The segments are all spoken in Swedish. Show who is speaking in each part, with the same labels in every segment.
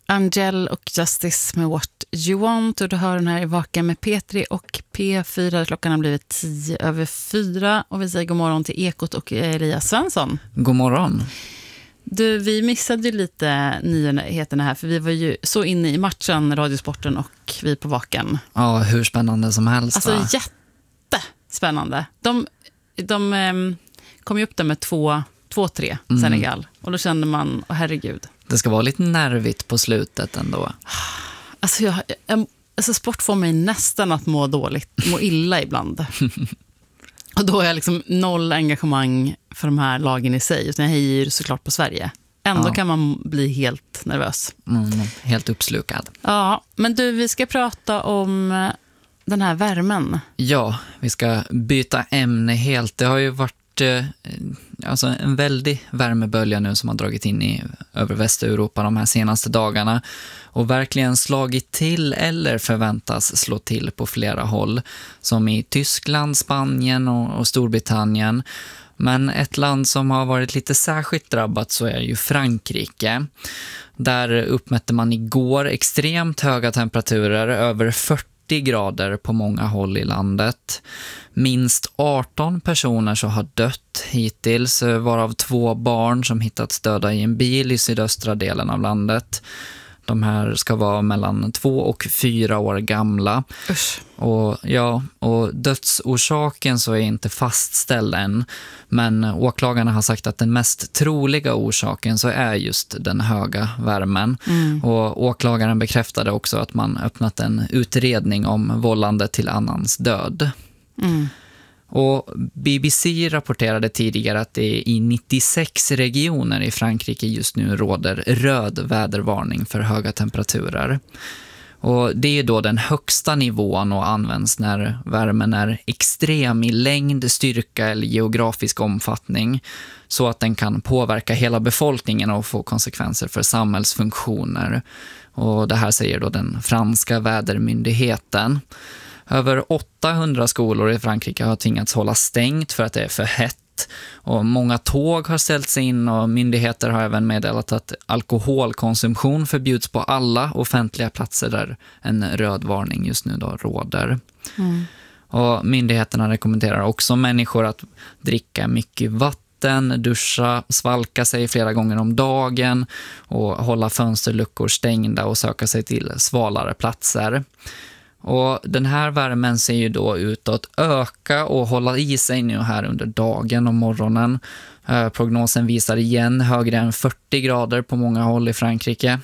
Speaker 1: Angel och Justice med What You Want. Och du hör den här i Vaken med Petri och P4. Klockan har blivit 4:10 och vi säger god morgon till Ekot och Elias Svensson.
Speaker 2: God morgon.
Speaker 1: Du, vi missade ju lite nyheterna här för vi var ju så inne i matchen, Radiosporten och vi på Vaken.
Speaker 2: Ja, hur spännande som helst.
Speaker 1: Alltså jättespännande. De kom ju upp där med 2-3 Senegal. Och då kände man, herregud.
Speaker 2: Det ska vara lite nervigt på slutet ändå.
Speaker 1: Alltså sport får mig nästan att må illa ibland. Och då har jag liksom noll engagemang för de här lagen i sig. Utan jag hejar ju såklart på Sverige. Ändå kan man bli helt nervös.
Speaker 2: Helt uppslukad.
Speaker 1: Ja, men du, vi ska prata om den här värmen.
Speaker 2: Ja, vi ska byta ämne helt. Det har ju varit en väldig värmebölja nu som har dragit in över Västeuropa de här senaste dagarna och verkligen slagit till eller förväntas slå till på flera håll, som i Tyskland, Spanien och Storbritannien. Men ett land som har varit lite särskilt drabbat så är ju Frankrike. Där uppmätte man igår extremt höga temperaturer, över 40 grader på många håll i landet. Minst 18 personer så har dött hittills, varav 2 barn som hittats döda i en bil i sydöstra delen av landet. De här ska vara mellan 2 och 4 år gamla.
Speaker 1: Usch.
Speaker 2: Och dödsorsaken så är inte fastställd än. Men åklagarna har sagt att den mest troliga orsaken så är just den höga värmen. Och åklagaren bekräftade också att man öppnat en utredning om vållande till annans död. Och BBC rapporterade tidigare att det i 96 regioner i Frankrike just nu råder röd vädervarning för höga temperaturer. Och det är då den högsta nivån och används när värmen är extrem i längd, styrka eller geografisk omfattning, så att den kan påverka hela befolkningen och få konsekvenser för samhällsfunktioner. Och det här säger då den franska vädermyndigheten. Över 800 skolor i Frankrike har tvingats hålla stängt för att det är för hett. Och många tåg har ställts in och myndigheter har även meddelat att alkoholkonsumtion förbjuds på alla offentliga platser där en röd varning just nu då råder. Och myndigheterna rekommenderar också människor att dricka mycket vatten, duscha, svalka sig flera gånger om dagen och hålla fönsterluckor stängda och söka sig till svalare platser. Och den här värmen ser ju då ut att öka och hålla i sig nu här under dagen och morgonen. Prognosen visar igen högre än 40 grader på många håll i Frankrike.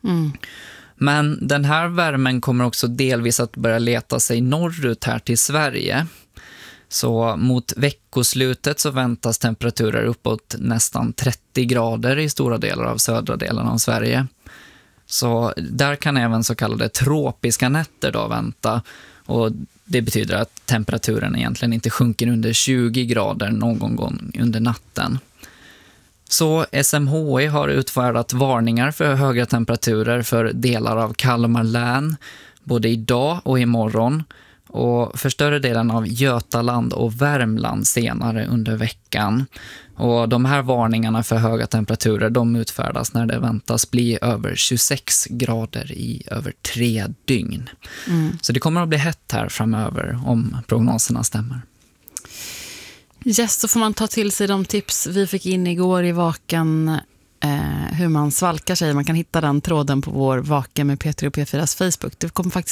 Speaker 2: Men den här värmen kommer också delvis att börja leta sig norrut här till Sverige. Så mot veckoslutet så väntas temperaturer uppåt nästan 30 grader i stora delar av södra delen av Sverige. Så där kan även så kallade tropiska nätter då vänta, och det betyder att temperaturen egentligen inte sjunker under 20 grader någon gång under natten. Så SMHI har utfärdat varningar för höga temperaturer för delar av Kalmar län både idag och imorgon, och för större delen av Götaland och Värmland senare under veckan. Och de här varningarna för höga temperaturer, de utfärdas när det väntas bli över 26 grader i över 3 dygn. Så det kommer att bli hett här framöver om prognoserna stämmer.
Speaker 1: Yes, så får man ta till sig de tips vi fick in igår i Vaken, hur man svalkar sig. Man kan hitta den tråden på vår Vaken med Petri och P4s Facebook. Det kommer faktiskt